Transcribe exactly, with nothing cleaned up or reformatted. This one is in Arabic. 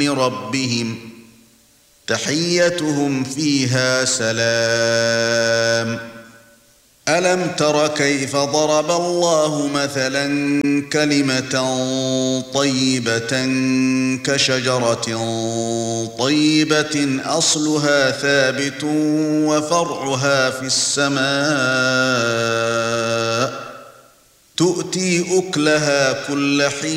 ربهم تحيتهم فيها سلام ألم تر كيف ضرب الله مثلا كلمة طيبة كشجرة طيبة أصلها ثابت وفرعها في السماء تؤتي أكلها كل حين